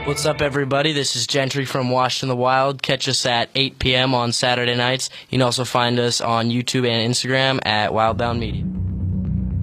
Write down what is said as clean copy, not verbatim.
What's up, everybody? This is Gentry from Washed in the Wild. Catch us at 8 p.m. on Saturday nights. You can also find us on YouTube and Instagram at Wildbound Media.